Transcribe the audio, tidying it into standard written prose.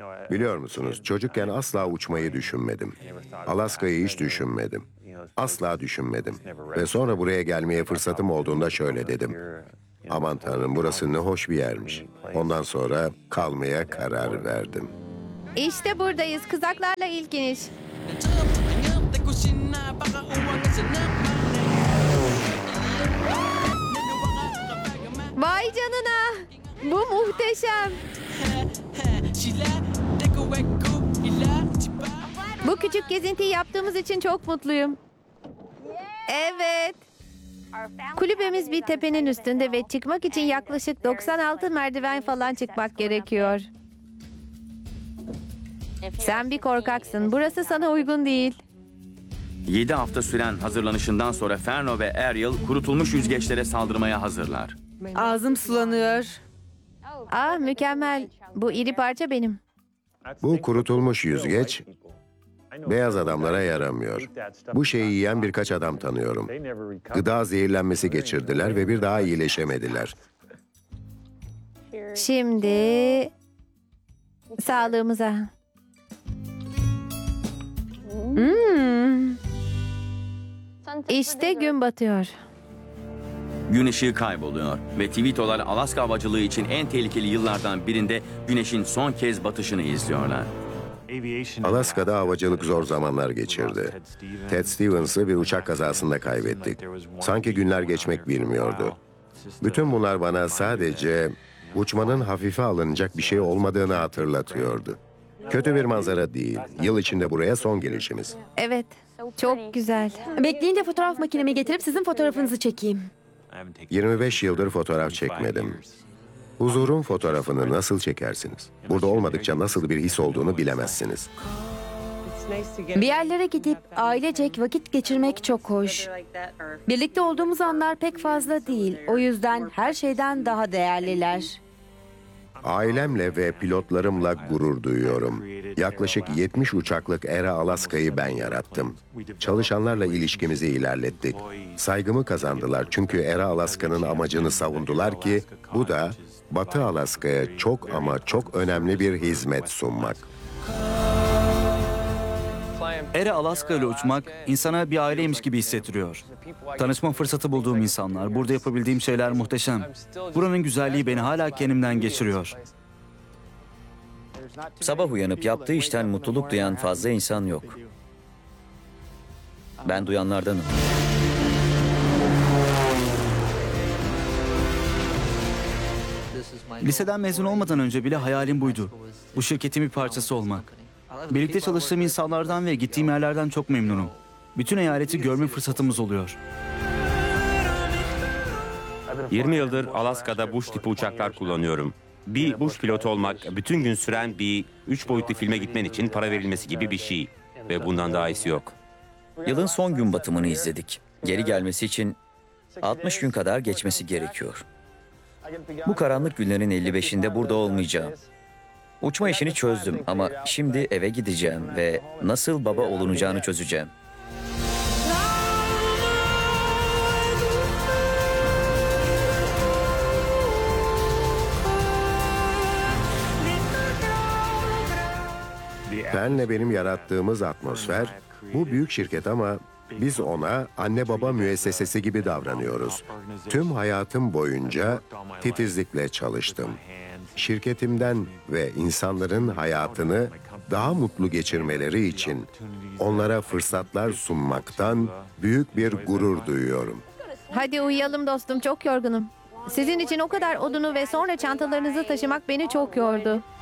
Biliyor musunuz, çocukken asla uçmayı düşünmedim. Alaska'yı hiç düşünmedim. Asla düşünmedim. Ve sonra buraya gelmeye fırsatım olduğunda şöyle dedim. Aman Tanrım, burası ne hoş bir yermiş. Ondan sonra kalmaya karar verdim. İşte buradayız. Kızaklarla ilk iniş. Vay canına. Bu muhteşem. Bu küçük gezintiyi yaptığımız için çok mutluyum. Evet. Kulübemiz bir tepenin üstünde ve çıkmak için yaklaşık 96 merdiven falan çıkmak gerekiyor. Sen bir korkaksın. Burası sana uygun değil. 7 hafta süren hazırlanışından sonra Ferno ve Ariel kurutulmuş yüzgeçlere saldırmaya hazırlar. Ağzım sulanıyor. Aa, mükemmel. Bu iri parça benim. Bu kurutulmuş yüzgeç beyaz adamlara yaramıyor. Bu şeyi yiyen birkaç adam tanıyorum. Gıda zehirlenmesi geçirdiler ve bir daha iyileşemediler. Şimdi sağlığımıza. İşte gün batıyor. Gün ışığı kayboluyor ve Tvitolar Alaska havacılığı için en tehlikeli yıllardan birinde güneşin son kez batışını izliyorlar. Alaska'da havacılık zor zamanlar geçirdi. Ted Stevens'ı bir uçak kazasında kaybettik. Sanki günler geçmek bilmiyordu. Bütün bunlar bana sadece uçmanın hafife alınacak bir şey olmadığını hatırlatıyordu. Kötü bir manzara değil. Yıl içinde buraya son gelişimiz. Evet, çok güzel. Bekleyin de fotoğraf makinemi getirip sizin fotoğrafınızı çekeyim. 25 yıldır fotoğraf çekmedim. Huzurun fotoğrafını nasıl çekersiniz? Burada olmadıkça nasıl bir his olduğunu bilemezsiniz. Bir yerlere gidip ailecek vakit geçirmek çok hoş. Birlikte olduğumuz anlar pek fazla değil. O yüzden her şeyden daha değerliler. Ailemle ve pilotlarımla gurur duyuyorum. Yaklaşık 70 uçaklık Era Alaska'yı ben yarattım. Çalışanlarla ilişkimizi ilerlettik. Saygımı kazandılar çünkü Era Alaska'nın amacını savundular ki bu da Batı Alaska'ya çok ama çok önemli bir hizmet sunmak. Era Alaska ile uçmak insana bir aileymiş gibi hissettiriyor. Tanışma fırsatı bulduğum insanlar, burada yapabildiğim şeyler muhteşem. Buranın güzelliği beni hala kendimden geçiriyor. Sabah uyanıp yaptığı işten mutluluk duyan fazla insan yok. Ben duyanlardanım. Liseden mezun olmadan önce bile hayalim buydu. Bu şirketin bir parçası olmak. Birlikte çalıştığım insanlardan ve gittiğim yerlerden çok memnunum. Bütün eyaleti görme fırsatımız oluyor. 20 yıldır Alaska'da Bush tipi uçaklar kullanıyorum. Bir Bush pilotu olmak, bütün gün süren bir 3 boyutlu filme gitmen için para verilmesi gibi bir şey. Ve bundan daha iyisi yok. Yılın son gün batımını izledik. Geri gelmesi için 60 gün kadar geçmesi gerekiyor. Bu karanlık günlerin 55'inde burada olmayacağım. Uçma işini çözdüm ama şimdi eve gideceğim ve nasıl baba olunacağını çözeceğim. Benle benim yarattığımız atmosfer, bu büyük şirket ama biz ona anne baba müessesesi gibi davranıyoruz. Tüm hayatım boyunca titizlikle çalıştım. Şirketimden ve insanların hayatını daha mutlu geçirmeleri için onlara fırsatlar sunmaktan büyük bir gurur duyuyorum. Hadi uyuyalım dostum, çok yorgunum. Sizin için o kadar odunu ve sonra çantalarınızı taşımak beni çok yordu.